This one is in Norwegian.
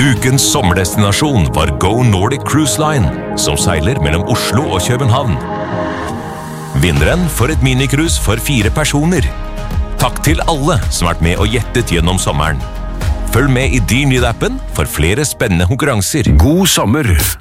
Ukens sommerdestinasjon var Go Nordic Cruise Line, som seiler mellom Oslo og København. Vinneren får et minicruise for 4 personer. Takk til alle som har vært med og gjettet gjennom sommeren. Følg med i Din Lyd-appen for flere spennende konkurranser. God sommer!